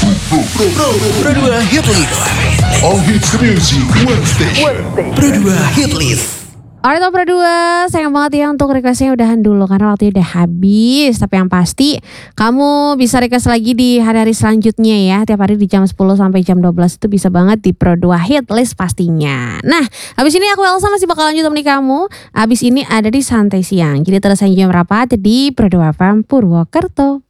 Pro 2 Hit List. All hits music, one station. Pro 2 Hit List. Alright Pro 2, sayang banget ya untuk requestnya udahan dulu karena waktunya udah habis. Tapi yang pasti kamu bisa request lagi di hari-hari selanjutnya ya. Tiap hari di jam 10 sampai jam 12 itu bisa banget di Pro 2 Hit List pastinya. Nah, habis ini aku Elsa masih bakal lanjut temenin kamu. Habis ini ada di Santai Siang. Jadi terus jam berapa di Pro 2 FM Purwokerto.